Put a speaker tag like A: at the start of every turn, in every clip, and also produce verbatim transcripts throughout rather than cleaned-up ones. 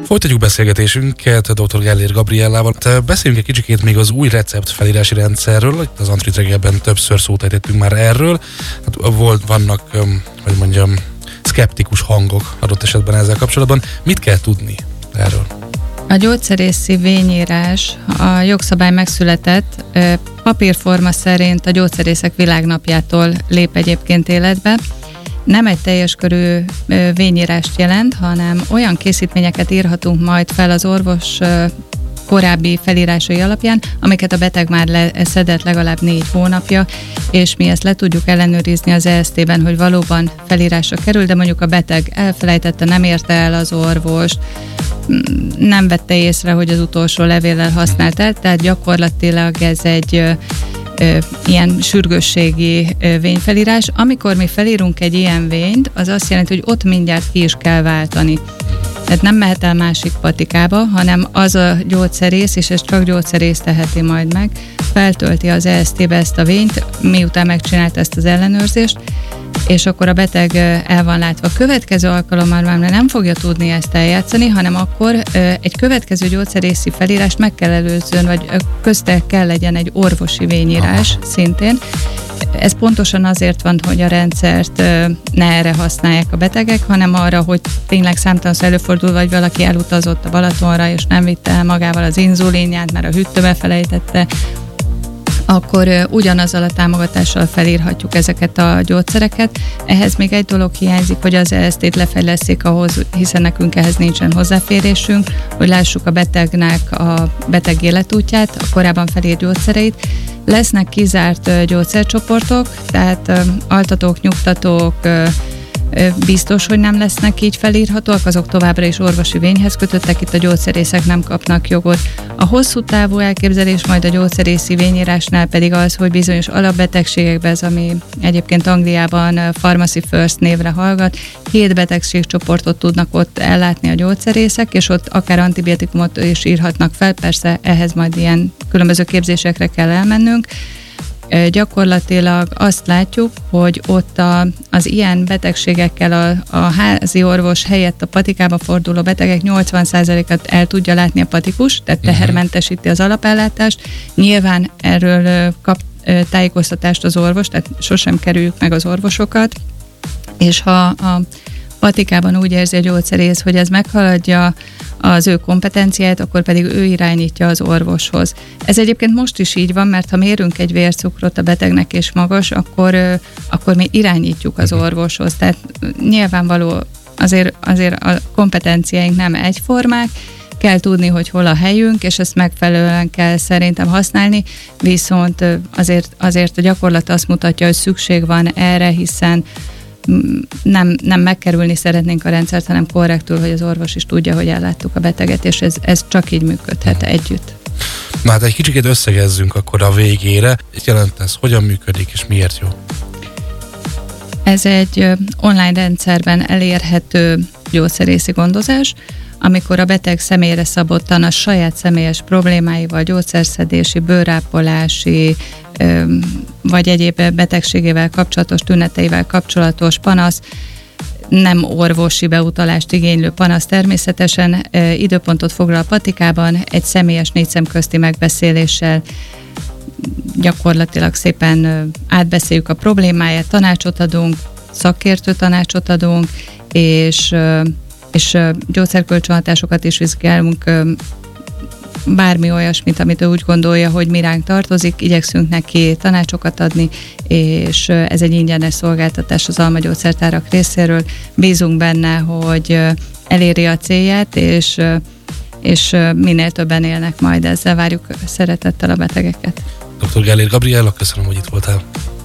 A: Folytatjuk beszélgetésünket dr. Gellér Gabriellával. Beszéljünk egy kicsikét még az új recept felírási rendszerről. Itt az Antrit reggelben többször szót ejtettünk már erről. Hát volt, vannak, hogy mondjam, szkeptikus hangok adott esetben ezzel kapcsolatban. Mit kell tudni erről?
B: A gyógyszerészi vényírás, a jogszabály megszületett, papírforma szerint a gyógyszerészek világnapjától lép egyébként életbe. Nem egy teljes körű vényírást jelent, hanem olyan készítményeket írhatunk majd fel az orvos korábbi felírásai alapján, amiket a beteg már leszedett legalább négy hónapja, és mi ezt le tudjuk ellenőrizni az E S T-ben, hogy valóban felírásra kerül, de mondjuk a beteg elfelejtette, nem érte el az orvost, nem vette észre, hogy az utolsó levéllel használt el, tehát gyakorlatilag ez egy ö, ö, ilyen sürgősségi ö, vényfelírás. Amikor mi felírunk egy ilyen vényt, az azt jelenti, hogy ott mindjárt ki is kell váltani. Tehát nem mehet el másik patikába, hanem az a gyógyszerész, és ezt csak gyógyszerész teheti majd meg, feltölti az E S T-be ezt a vényt, miután megcsinálta ezt az ellenőrzést, és akkor a beteg el van látva. A következő alkalommal már nem fogja tudni ezt eljátszani, hanem akkor egy következő gyógyszerészi felírást meg kell előzön, vagy közte kell legyen egy orvosi vényírás szintén. Ez pontosan azért van, hogy a rendszert ne erre használják a betegek, hanem arra, hogy tényleg számtalanszor előfordul, vagy valaki elutazott a Balatonra, és nem vitte el magával az inzulinját, mert a hűtőbe felejtette, akkor ugyanazzal a támogatással felírhatjuk ezeket a gyógyszereket. Ehhez még egy dolog hiányzik, hogy az E S T-t lefejleszték ahhoz, hiszen nekünk ehhez nincsen hozzáférésünk, hogy lássuk a betegnek a beteg életútját, a korábban felírt gyógyszereit. Lesznek kizárt gyógyszercsoportok, tehát altatók, nyugtatók, biztos, hogy nem lesznek így felírhatóak, azok továbbra is orvosi vényhez kötöttek, itt a gyógyszerészek nem kapnak jogot. A hosszú távú elképzelés majd a gyógyszerészi vényírásnál pedig az, hogy bizonyos alapbetegségekben, ez ami egyébként Angliában Pharmacy First névre hallgat, hét betegségcsoportot tudnak ott ellátni a gyógyszerészek, és ott akár antibiotikumot is írhatnak fel, persze ehhez majd ilyen különböző képzésekre kell elmennünk. Gyakorlatilag azt látjuk, hogy ott a, az ilyen betegségekkel a, a házi orvos helyett a patikába forduló betegek nyolcvan százalékát el tudja látni a patikus, tehát tehermentesíti az alapellátást. Nyilván erről kap tájékoztatást az orvos, tehát sosem kerüljük meg az orvosokat, és ha a patikában úgy érzi a gyógyszerész, hogy ez meghaladja az ő kompetenciáját, akkor pedig ő irányítja az orvoshoz. Ez egyébként most is így van, mert ha mérünk egy vércukrot a betegnek és magas, akkor, akkor mi irányítjuk az orvoshoz. Tehát nyilvánvaló azért, azért a kompetenciáink nem egyformák, kell tudni, hogy hol a helyünk, és ezt megfelelően kell szerintem használni, viszont azért, azért a gyakorlat azt mutatja, hogy szükség van erre, hiszen Nem, nem megkerülni szeretnénk a rendszert, hanem korrektül, hogy az orvos is tudja, hogy elláttuk a beteget, és ez, ez csak így működhet együtt.
A: Na hát egy kicsit összegezzünk akkor a végére. Mit jelent ez? Hogyan működik, és miért jó?
B: Ez egy online rendszerben elérhető gyógyszerészi gondozás, amikor a beteg személyre szabottan a saját személyes problémáival, gyógyszerszedési, bőrápolási, vagy egyéb betegségével kapcsolatos, tüneteivel kapcsolatos panasz, nem orvosi beutalást igénylő panasz természetesen időpontot foglal a patikában, egy személyes négy szem közti megbeszéléssel gyakorlatilag szépen átbeszéljük a problémáját, tanácsot adunk, szakértő tanácsot adunk, és, és gyógyszerkölcsönhatásokat is vizsgálunk, bármi olyasmit, amit ő úgy gondolja, hogy mi ránk tartozik, igyekszünk neki tanácsokat adni, és ez egy ingyenes szolgáltatás az Alma Gyógyszertárak részéről. Bízunk benne, hogy eléri a célját, és, és minél többen élnek majd ezzel. Várjuk szeretettel a betegeket.
A: doktor Gellér Gabriella, köszönöm, hogy itt voltál.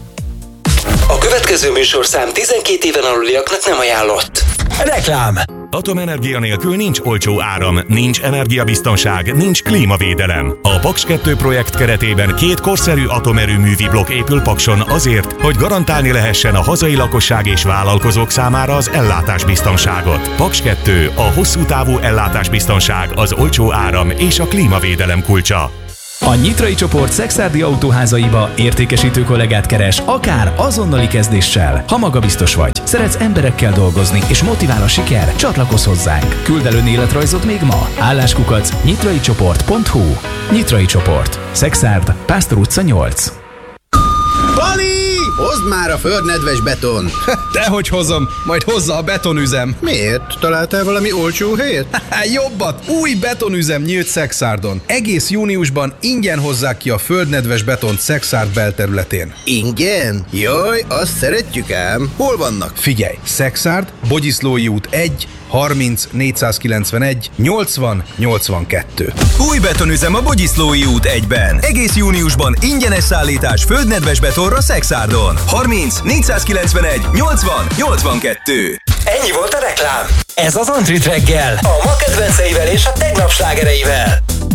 C: A következő műsorszám tizenkét éven aluliaknak nem ajánlott. Reklám!
D: Atomenergia nélkül nincs olcsó áram, nincs energiabiztonság, nincs klímavédelem. A Paks kettő projekt keretében két korszerű atomerőművi blokk épül Pakson azért, hogy garantálni lehessen a hazai lakosság és vállalkozók számára az ellátásbiztonságot. Paks kettő, a hosszú távú ellátásbiztonság, az olcsó áram és a klímavédelem kulcsa.
E: A Nyitrai csoport szekszárdi autóházaiba értékesítő kollégát keres, akár azonnali kezdéssel. Ha magabiztos vagy, szeretsz emberekkel dolgozni és motivál a siker, csatlakozz hozzánk. Küld el önéletrajzot még ma. Álláskukac nyitraicsoport pont hu. Nyitrai csoport. Szekszárd, Pásztor utca nyolc.
F: Pali! Hozd már a földnedves beton!
G: Dehogy hozom, majd hozza a betonüzem.
F: Miért? Találtál valami olcsó helyet?
G: Jobbat! Új betonüzem nyílt Szekszárdon. Egész júniusban ingyen hozzák ki a földnedves betont Szekszárd belterületén.
F: Ingyen? Jaj, azt szeretjük ám. Hol vannak?
G: Figyelj! Szekszárd, Bogyiszlói út egy, harminc, négyszázkilencvenegy, nyolcvan, nyolcvankettő.
H: Új betonüzem a Bogyiszlói út egyben. Egész júniusban ingyenes szállítás földnedves betonra Szekszárdon. harminc, négyszázkilencvenegy, nyolcvan, nyolcvankettő.
C: Ennyi volt a reklám. Ez az Antrit reggel. A ma kedvenceivel és a tegnap slágereivel.